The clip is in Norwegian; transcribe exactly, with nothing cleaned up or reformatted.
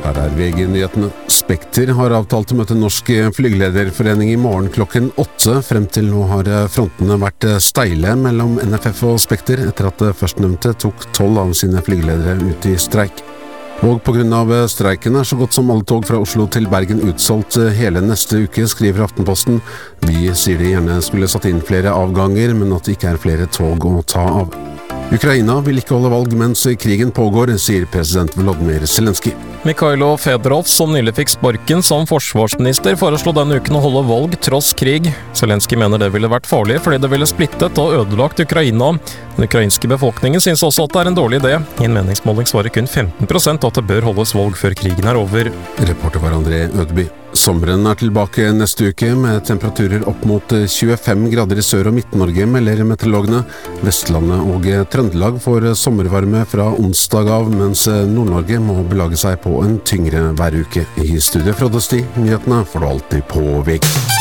Her er V G-nyhetene. Spekter har avtalt å møte Norsk Flygelederforening i morgen klokken åtte. Frem til nå har frontene vært steile mellom N F F og Spekter, etter at førstnevnte tok tolv av sine flygeledere ut i streik. Og på grunn av streiken er så godt som alle tog fra Oslo til Bergen utsolgt hele neste uke, skriver Aftenposten. Vi sier de gjerne skulle satt inn flere avganger, men at det ikke er flere tog å ta av. Ukraina vil ikke holde valg mens krigen pågår, sier president Volodymyr Zelenskyj. Mikhailo Fedorov, som nylig fikk sparken som forsvarsminister, foreslo denne uken å holde valg tross krig. Zelenskyj mener det ville vært farlig fordi det ville splittet og ødelagt Ukraina. Den ukrainske befolkningen synes også at det er en dårlig idé. I en meningsmåling svarer kun femten prosent at det bør holdes valg før krigen er over. Reporter var André Ødeby. Sommeren er tilbake neste uke med temperaturer opp mot tjuefem grader i Sør- og Midt-Norge, melder meteorologene. Vestlandet og Trøndelag får sommervarme fra onsdag av, mens Nord-Norge må belage seg på en tyngre væruke. I studiet fra Døsti, nyhetene får du alltid på V G.